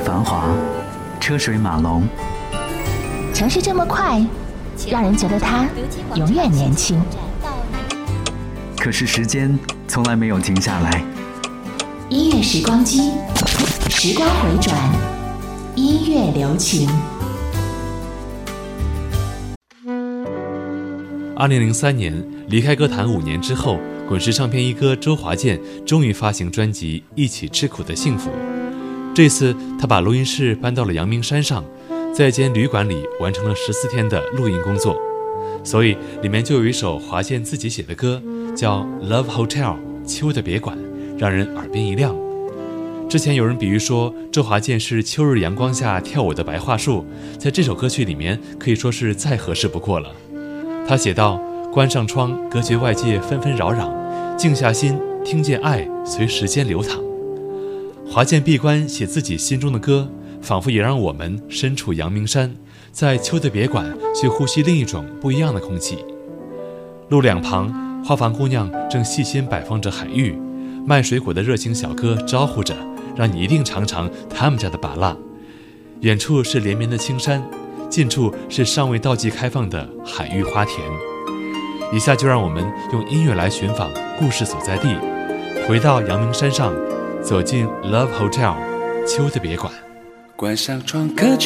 繁华，车水马龙。 城市这么快，让人觉得它永远年轻。 可是时间从来没有停下来。 音乐时光机，时光回转，音乐留情。 2003年，离开歌坛5年之后，滚石唱片一哥周华健终于发行专辑《一起吃苦的幸福》。这次他把录音室搬到了阳明山上，在一间旅馆里完成了14天的录音工作，所以里面就有一首华健自己写的歌，叫《Love Hotel》秋的别馆，让人耳边一亮。之前有人比喻说，周华健是秋日阳光下跳舞的白桦树，在这首歌曲里面可以说是再合适不过了。他写道：关上窗，隔绝外界纷纷扰扰，静下心，听见爱随时间流淌。华健闭关写自己心中的歌，仿佛也让我们身处阳明山，在秋的别馆去呼吸另一种不一样的空气。路两旁，花房姑娘正细心摆放着海芋，卖水果的热情小哥招呼着，让你一定尝尝他们家的芭乐。远处是连绵的青山，近处是尚未到季开放的海芋花田。以下就让我们用音乐来寻访故事所在地，回到阳明山上，走进 Love Hotel 秋的别馆。 关上窗，隔